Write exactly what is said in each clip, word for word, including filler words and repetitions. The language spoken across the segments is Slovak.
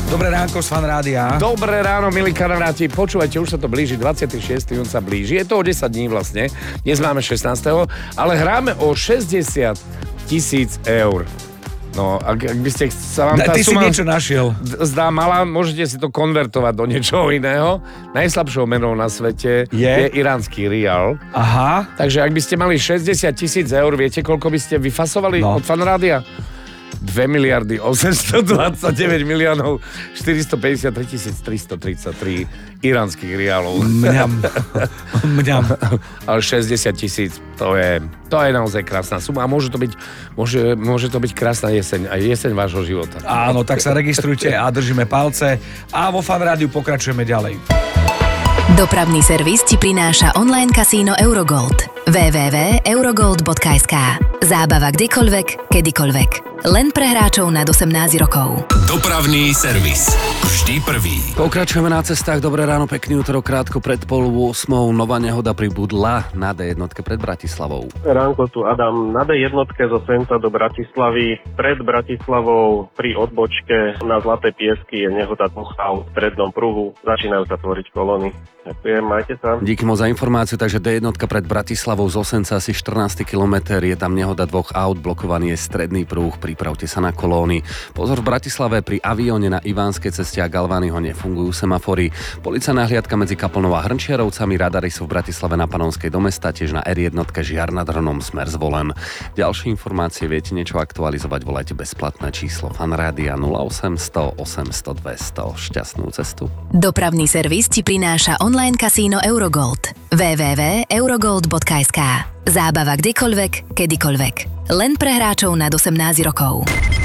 Dobré ránko z Fan Rádia. Dobré ráno, milí kamaráti. Počúvajte, už sa to blíži, dvadsiateho šiesteho júna sa blíži. Je to o desať dní vlastne. Dnes máme šestnásteho ale hráme o šesťdesiat tisíc eur. No, ak, ak by ste sa vám Da, tá ty suma si niečo našiel. zdá malá, môžete si to konvertovať do niečoho iného. Najslabšou menou na svete je, je iránsky rial. Aha. Takže ak by ste mali šesťdesiat tisíc eur, viete, koľko by ste vyfasovali no. od Fan Rádia? dve miliardy osemstodvadsaťdeväť miliónov štyristopäťdesiattri tisíc tristotridsaťtri iránskych riálov. Mňam. Mňam. Ale šesťdesiat tisíc, to je, to je naozaj krásna suma a môže to byť, môže, môže to byť krásna jeseň, aj jeseň vášho života. Áno, tak sa registrujte a držíme palce a vo Fan Rádiu pokračujeme ďalej. Dopravný servis ti prináša online kasíno Eurogold. w w w bodka eurogold bodka es ká. Zábava kdekoľvek, kedykoľvek. Len pre hráčov nad osemnásť rokov. Dopravný servis. Vždy prvý. Pokračujeme na cestách. Dobré ráno, pekný útorok, krátko pred pol ôsmou. Nová nehoda pribudla na dé jedna pred Bratislavou. Ránko, tu Adam. Na dé jedna zo Senca do Bratislavy. Pred Bratislavou pri odbočke na Zlaté piesky je nehoda dvoch aut v strednom pruhu. Začínajú sa tvoriť kolóny. Ďakujem, majte sa. Díky moc za informáciu, takže dé jedna pred Bratislavou z Osenca asi štrnásty kilometr. Je tam nehoda dvoch aut, blokovaný je stredný pruh. Pripravte sa na kolóny. Pozor, v Bratislave pri Avióne na Ivánskej ceste a Galványho nefungujú semafory. Policajná hliadka medzi Kaplnou a Hrnčiarovcami, radary sú v Bratislave na Panonskej do mesta, tiež na er jedna Žiar nad Hronom smer Zvolen. Ďalšie informácie, viete niečo aktualizovať, volajte bezplatné číslo Fan Rádia nula osem sto osemsto dvesto. Šťastnú cestu. Dopravný servis ti prináša online kasíno Eurogold. w w w bodka eurogold bodka es ká. Zábava kdekoľvek, kedykoľvek. Len pre hráčov nad osemnásť rokov.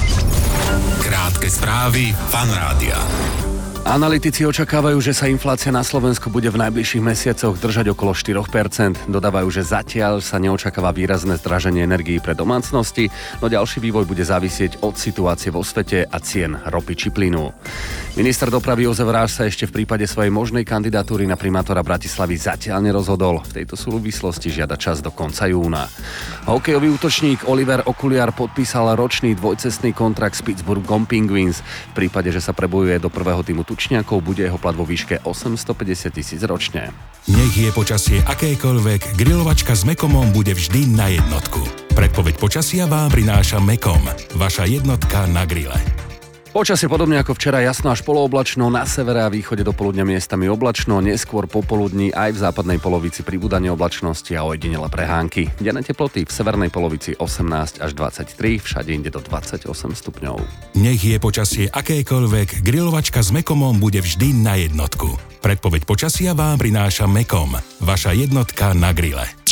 Krátke správy Fan Rádia. Analytici očakávajú, že sa inflácia na Slovensku bude v najbližších mesiacoch držať okolo štyri percentá. Dodávajú, že zatiaľ sa neočakáva výrazné zdraženie energií pre domácnosti, no ďalší vývoj bude závisieť od situácie vo svete a cien ropy či plynu. Minister dopravy Jozef Ráš sa ešte v prípade svojej možnej kandidatúry na primátora Bratislavy zatiaľ nerozhodol. V tejto súvislosti žiada čas do konca júna. Hokejový útočník Oliver Okuliar podpísal ročný dvojcestný kontrakt s Pittsburghom Penguins. V prípade, že sa prebojuje do prvého týmu tučniakov, bude jeho plat vo výške osemstopäťdesiat tisíc ročne. Nech je počasie akékoľvek, grilovačka s Mekomom bude vždy na jednotku. Predpoveď počasia vám prináša Mekom, vaša jednotka na grille. Počasie podobne ako včera, jasno až polooblačno, na severe a východe do poludňa miestami oblačno, neskôr popoludní aj v západnej polovici pribúdanie oblačnosti a ojedinele prehánky. Denné teploty v severnej polovici osemnásť až dvadsaťtri, všade inde do dvadsaťosem stupňov. Nech je počasie akékoľvek, grilovačka s Mekomom bude vždy na jednotku. Predpoveď počasia vám prináša Mekom, vaša jednotka na grille.